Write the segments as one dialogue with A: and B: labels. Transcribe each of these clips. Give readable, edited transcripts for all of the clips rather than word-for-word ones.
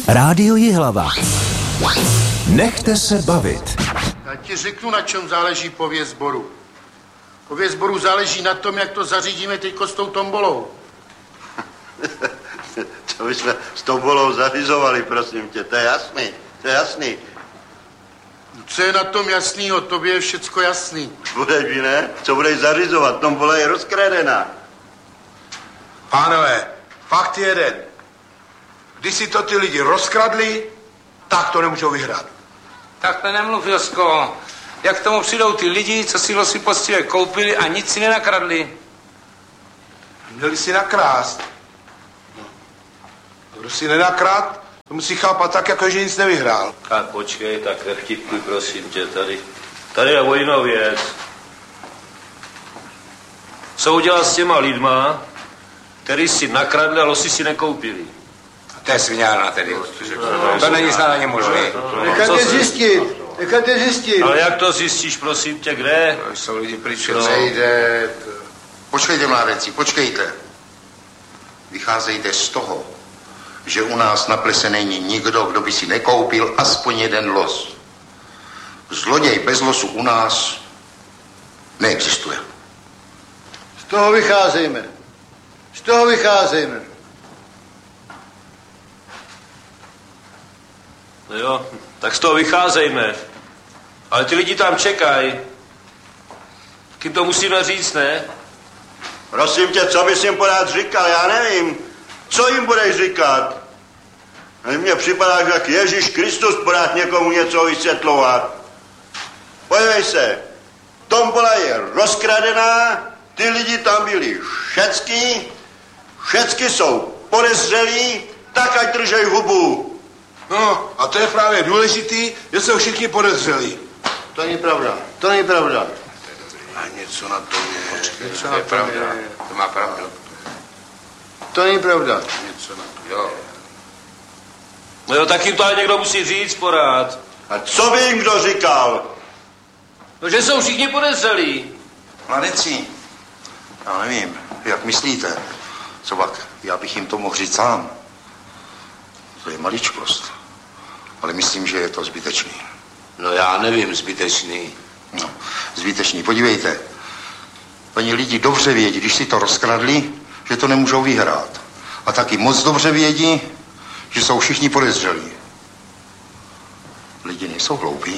A: Rádio Jihlava. Nechte se bavit.
B: Já ti řeknu, na čem záleží pověst sboru. Pověst sboru záleží na tom, jak to zařídíme teďko s tou tombolou.
C: To bychom s tombolou zařizovali, prosím tě, to je jasný.
B: Co je na tom jasnýho? Tobě je všecko jasný.
C: Budeš vy, ne? Co budeš zařizovat? Tombola je rozkradená.
D: Pánové, fakt je jeden. Když si to ty lidi rozkradli, tak to nemůžou vyhrát.
E: Takhle nemluv, Josko. Jak k tomu přijdou ty lidi, co si losy poctivě koupili a nic si nenakradli?
D: Měli si nakrást. Kdo si nenakrád, to musí chápat tak, jako že nic nevyhrál.
F: Tak počkej, tak nevtipkuj, prosím tě, tady je o jinou věc. Co udělat s těma lidma, který si nakradli a losy si nekoupili?
E: To je sviňárna tedy. To není snad ani možné.
B: Necháte zjistit.
F: Ale jak to zjistíš, prosím tě, kde?
E: To jsou lidi pryč.
B: Počkejte, mládenci, počkejte. Vycházejte z toho, že u nás na plese není nikdo, kdo by si nekoupil aspoň jeden los. Zloděj bez losu u nás neexistuje.
G: Z toho vycházejme.
F: No jo, tak z toho vycházejme. Ale ty lidi tam čekají. Kým to musíme říct, ne?
C: Prosím tě, co bys jim pořád říkal, já nevím. Co jim budeš říkat? Mně připadá, že jak Ježíš Kristus pořád někomu něco vysvětlovat. Podívej se, tombola je rozkradená, ty lidi tam byli všecky jsou podezřelí, tak ať držej hubu.
D: No, a to je právě důležitý, že jsou všichni podezřelí.
B: To není pravda.
D: A něco na tom je.
E: To je pravda. To má pravdu.
B: To není pravda.
D: Něco na tom.
E: Jo.
F: No jo, tak jim to ale někdo musí říct pořád.
C: A co by jim kdo říkal?
F: No, že jsou všichni podezřelí.
B: Mladenci, já nevím, jak myslíte, co pak, já bych jim to mohl říct sám. To je maličkost, ale myslím, že je to zbytečný.
E: No já nevím, zbytečný.
B: No, zbytečný, podívejte. Oni lidi dobře vědí, když si to rozkradli, že to nemůžou vyhrát. A taky moc dobře vědí, že jsou všichni podezřelí. Lidi nejsou hloupí.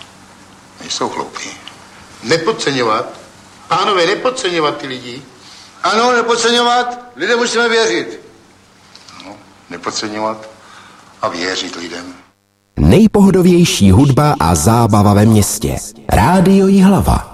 B: Nepodceňovat. Pánové, nepodceňovat ty lidi.
G: Ano, nepodceňovat, lidem musíme věřit.
B: No, nepodceňovat a věřit lidem.
A: Nejpohodovější hudba a zábava ve městě. Rádio Jihlava.